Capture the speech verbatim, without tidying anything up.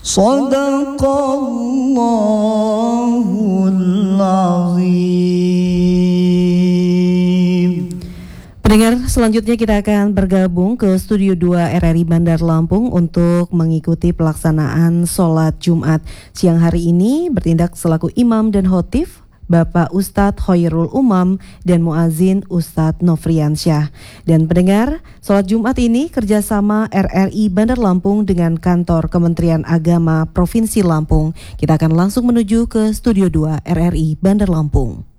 Shadaqallahul azim. Pendengar, selanjutnya kita akan bergabung ke Studio dua R R I Bandar Lampung untuk mengikuti pelaksanaan sholat Jumat. Siang hari ini bertindak selaku imam dan khotif Bapak Ustadz Khairul Umam dan muazin Ustadz Nofriansyah. Dan pendengar, sholat Jumat ini kerjasama R R I Bandar Lampung dengan kantor Kementerian Agama Provinsi Lampung. Kita akan langsung menuju ke Studio dua R R I Bandar Lampung.